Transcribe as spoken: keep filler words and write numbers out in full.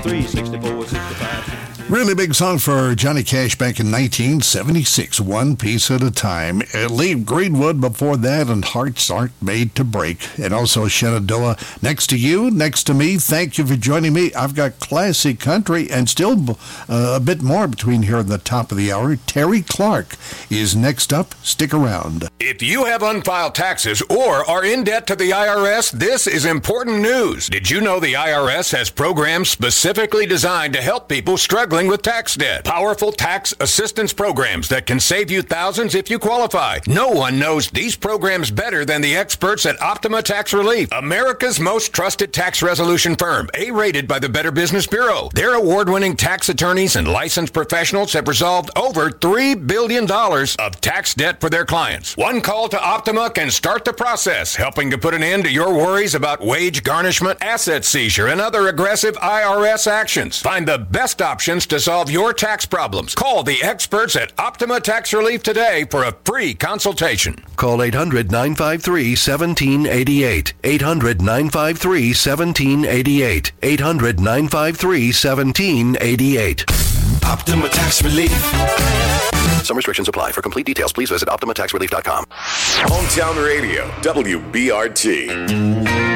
three, six four six five. Really big song for Johnny Cash back in nineteen seventy-six, One Piece at a Time. Uh, Lee Greenwood before that, and Hearts Aren't Made to Break. And also Shenandoah, Next to You, Next to Me. Thank you for joining me. I've got classic country and still uh, a bit more between here and the top of the hour. Terry Clark is next up. Stick around. If you have unfiled taxes or are in debt to the I R S, this is important news. Did you know the I R S has programs specifically designed to help people struggling with tax debt? Powerful tax assistance programs that can save you thousands if you qualify. No one knows these programs better than the experts at Optima Tax Relief, America's most trusted tax resolution firm, A-rated by the Better Business Bureau. Their award-winning tax attorneys and licensed professionals have resolved over three billion dollars of tax debt for their clients. One call to Optima can start the process, helping to put an end to your worries about wage garnishment, asset seizure, and other aggressive I R S actions. Find the best options to solve your tax problems. Call the experts at Optima Tax Relief today for a free consultation. Call eight hundred, nine five three, one seven eight eight. eight hundred, nine five three, one seven eight eight. eight hundred, nine five three, one seven eight eight. Optima Tax Relief. Some restrictions apply. For complete details, please visit optima tax relief dot com. Hometown Radio, W B R T.